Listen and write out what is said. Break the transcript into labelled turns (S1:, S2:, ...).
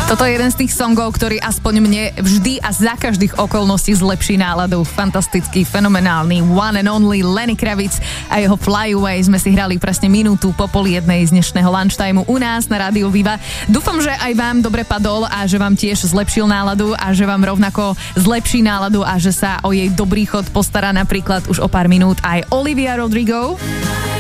S1: Toto je jeden z tých songov, ktorý aspoň mne vždy a za každých okolností zlepší náladu. Fantastický, fenomenálny One and Only Lenny Kravitz a jeho Fly Away sme si hrali presne minútu po 12:30 z dnešného lunchtimeu u nás na Rádiu Viva. Dúfam, že aj vám dobre padol a že vám tiež zlepšil náladu a že vám rovnako zlepší náladu a že sa o jej dobrý chod postará napríklad už o pár minút aj Olivia Rodrigo.